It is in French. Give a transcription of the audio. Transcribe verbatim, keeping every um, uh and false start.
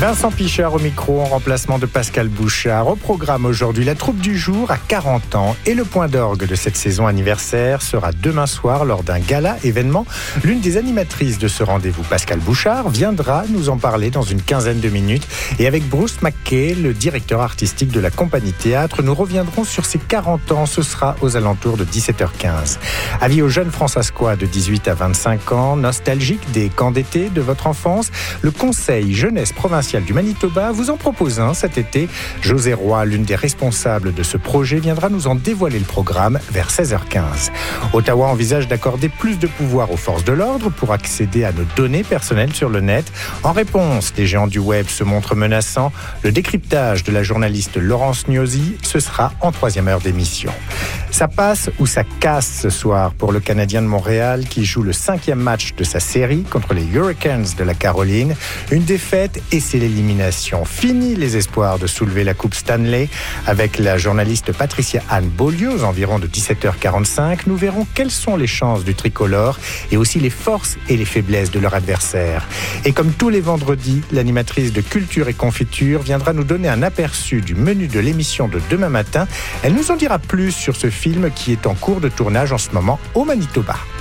Vincent Pichard au micro en remplacement de Pascal Bouchard. Au programme aujourd'hui, la troupe du jour a quarante ans et le point d'orgue de cette saison anniversaire sera demain soir lors d'un gala événement. L'une des animatrices de ce rendez-vous, Pascal Bouchard, viendra nous en parler dans une quinzaine de minutes. Et avec Bruce McKay, le directeur artistique de la compagnie théâtre, nous reviendrons sur ses quarante ans. Ce sera aux alentours de dix-sept heures quinze. Avis aux jeunes Françaiscois de dix-huit à vingt-cinq ans, nostalgiques des camps d'été de votre enfance, le Conseil jeunesse provincial du Manitoba vous en propose un cet été. José Roy, l'une des responsables de ce projet, viendra nous en dévoiler le programme vers seize heures quinze. Ottawa envisage d'accorder plus de pouvoir aux forces de l'ordre pour accéder à nos données personnelles sur le net. En réponse, les géants du web se montrent menaçants. Le décryptage de la journaliste Laurence Gnosi, ce sera en troisième heure d'émission. Ça passe ou ça casse ce soir pour le Canadien de Montréal qui joue le cinquième match de sa série contre les Hurricanes de la Caroline. Une défaite et c'est l'élimination. Fini les espoirs de soulever la Coupe Stanley. Avec la journaliste Patricia Anne Beaulieu aux environs de dix-sept heures quarante-cinq, nous verrons quelles sont les chances du tricolore et aussi les forces et les faiblesses de leur adversaire. Et comme tous les vendredis, l'animatrice de Culture et Confiture viendra nous donner un aperçu du menu de l'émission de demain matin. Elle nous en dira plus sur ce film qui est en cours de tournage en ce moment au Manitoba.